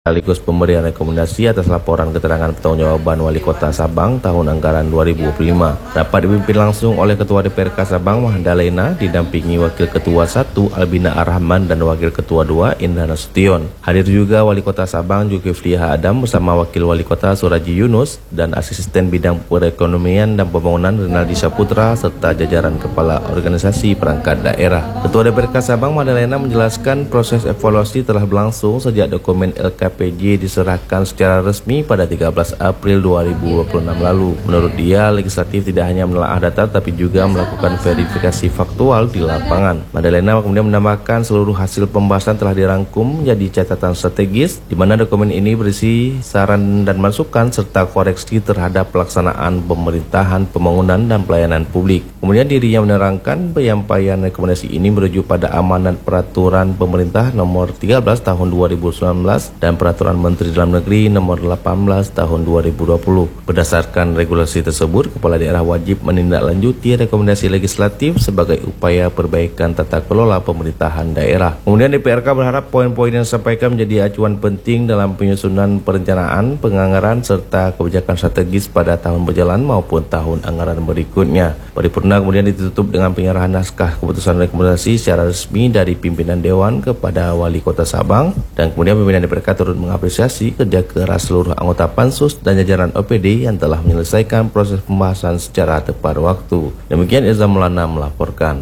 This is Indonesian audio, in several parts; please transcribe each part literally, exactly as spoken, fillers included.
sekaligus pemberian rekomendasi atas laporan keterangan pertanggungjawaban Wali Kota Sabang tahun anggaran dua ribu dua puluh lima. Rapat dipimpin langsung oleh Ketua D P R K Sabang Mahdalena, didampingi Wakil Ketua satu Albina Ar-Rahman dan Wakil Ketua dua Indra Nasution. Hadir juga Wali Kota Sabang Zulkifli Adam bersama Wakil Wali Kota Suraji Yunus dan Asisten Bidang Perekonomian dan Pembangunan Renaldi Saputra serta jajaran Kepala Organisasi Perangkat Daerah. Ketua D P R K Sabang Mahdalena menjelaskan proses evaluasi telah berlangsung sejak dokumen L K P J diserahkan secara resmi pada tiga belas April dua ribu dua puluh enam lalu. Menurut dia, legislatif tidak hanya menelaah data tapi juga melakukan verifikasi faktual di lapangan. Mahdalena kemudian menambahkan seluruh hasil pembahasan telah dirangkum menjadi catatan strategis, di mana dokumen ini berisi saran dan masukan serta koreksi terhadap pelaksanaan pemerintahan, pembangunan, dan pelayanan publik. Kemudian dirinya menerangkan penyampaian rekomendasi ini merujuk pada amanat peraturan pemerintah nomor tiga belas tahun dua ribu sembilan belas dan Peraturan Menteri Dalam Negeri Nomor delapan belas Tahun dua ribu dua puluh. Berdasarkan regulasi tersebut, Kepala Daerah wajib menindaklanjuti rekomendasi legislatif sebagai upaya perbaikan tata kelola pemerintahan daerah. Kemudian D P R K berharap poin-poin yang disampaikan menjadi acuan penting dalam penyusunan perencanaan, penganggaran, serta kebijakan strategis pada tahun berjalan maupun tahun anggaran berikutnya. Paripurna kemudian ditutup dengan penyerahan naskah keputusan rekomendasi secara resmi dari pimpinan Dewan kepada Wali Kota Sabang, dan kemudian pimpinan D P R K turut mengapresiasi kerja keras seluruh anggota Pansus dan jajaran O P D yang telah menyelesaikan proses pembahasan secara tepat waktu. Demikian Eza Maulana melaporkan.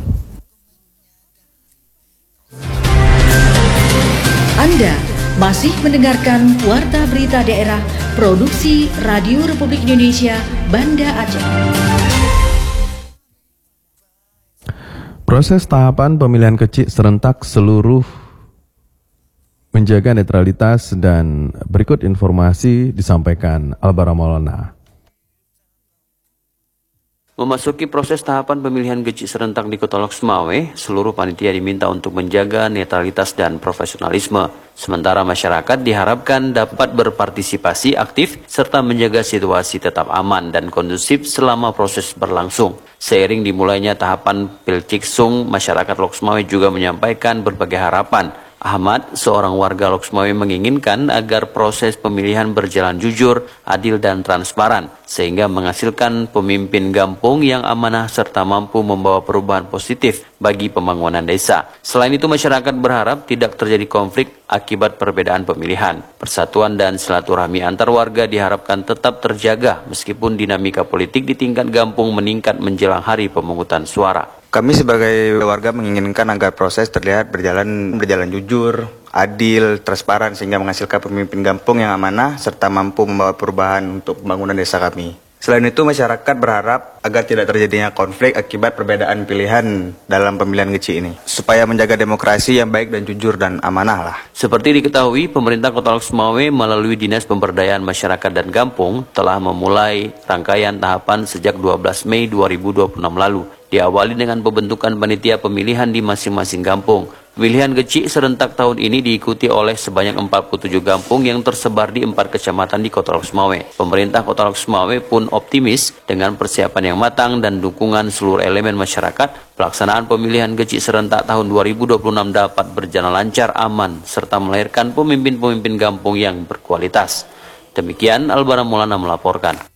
Anda masih mendengarkan Warta Berita Daerah Produksi Radio Republik Indonesia Banda Aceh. Proses tahapan pemilihan kecil serentak seluruh menjaga netralitas, dan berikut informasi disampaikan Albara Maulana. Memasuki proses tahapan pemilihan kecil serentak di Kota Lok Sumawe, seluruh panitia diminta untuk menjaga netralitas dan profesionalisme. Sementara masyarakat diharapkan dapat berpartisipasi aktif serta menjaga situasi tetap aman dan kondusif selama proses berlangsung. Seiring dimulainya tahapan Pilciksung, masyarakat Lok Sumawe juga menyampaikan berbagai harapan. Ahmad, seorang warga Lok Sumawe, menginginkan agar proses pemilihan berjalan jujur, adil, dan transparan, sehingga menghasilkan pemimpin kampung yang amanah serta mampu membawa perubahan positif bagi pembangunan desa. Selain itu, masyarakat berharap tidak terjadi konflik akibat perbedaan pemilihan. Persatuan dan silaturahmi antar warga diharapkan tetap terjaga meskipun dinamika politik di tingkat kampung meningkat menjelang hari pemungutan suara. Kami sebagai warga menginginkan agar proses terlihat berjalan berjalan jujur, adil, transparan sehingga menghasilkan pemimpin kampung yang amanah serta mampu membawa perubahan untuk pembangunan desa kami. Selain itu, masyarakat berharap agar tidak terjadinya konflik akibat perbedaan pilihan dalam pemilihan kecil ini, supaya menjaga demokrasi yang baik dan jujur dan amanah lah. Seperti diketahui, pemerintah Kota Lok Sumawe melalui Dinas Pemberdayaan Masyarakat dan Kampung telah memulai rangkaian tahapan sejak dua belas Mei dua ribu dua puluh enam lalu. Diawali dengan pembentukan panitia pemilihan di masing-masing kampung. Pemilihan kecil serentak tahun ini diikuti oleh sebanyak empat puluh tujuh kampung yang tersebar di empat kecamatan di Kota Lok Sumawe. Pemerintah Kota Lok Sumawe pun optimis dengan persiapan yang matang dan dukungan seluruh elemen masyarakat, pelaksanaan pemilihan kecil serentak tahun dua ribu dua puluh enam dapat berjalan lancar, aman, serta melahirkan pemimpin-pemimpin kampung yang berkualitas. Demikian Albara Maulana melaporkan.